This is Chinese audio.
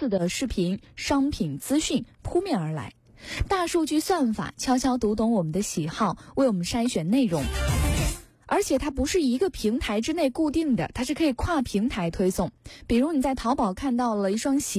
似的视频、商品资讯扑面而来。大数据算法悄悄读懂我们的喜好，为我们筛选内容。而且它不是一个平台之内固定的，它是可以跨平台推送。比如你在淘宝看到了一双鞋，